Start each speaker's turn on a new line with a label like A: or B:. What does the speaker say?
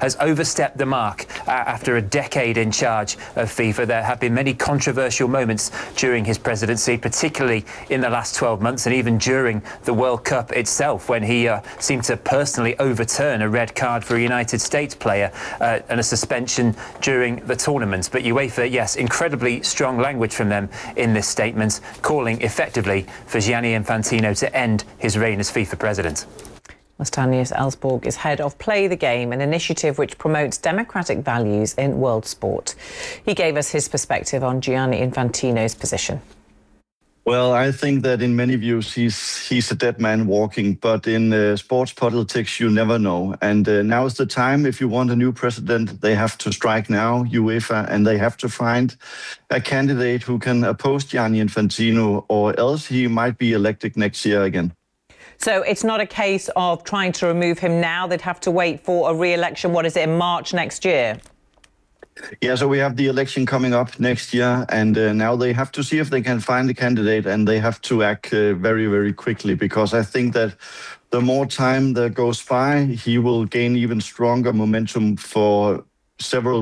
A: has overstepped the mark after a decade in charge of FIFA. There have been many controversial moments during his presidency, particularly in the last 12 months and even during the World Cup itself, when he seemed to personally overturn a red card for a United States player and a suspension during the tournament. But UEFA, yes, incredibly strong language from them in this statement, calling effectively for Gianni Infantino to end his reign as FIFA president.
B: Stanislav Ellsborg is head of Play the Game, an initiative which promotes democratic values in world sport. He gave us his perspective on Gianni Infantino's position.
C: Well, I think that in many views he's a dead man walking, but in sports politics you never know. And now is the time. If you want a new president, they have to strike now, UEFA, and they have to find a candidate who can oppose Gianni Infantino, or else he might be elected next year again.
B: So it's not a case of trying to remove him now. They'd have to wait for a re-election. What is it, in March next year?
C: Yeah, so we have the election coming up next year, and now they have to see if they can find a candidate, and they have to act very, very quickly, because I think that the more time that goes by, he will gain even stronger momentum for several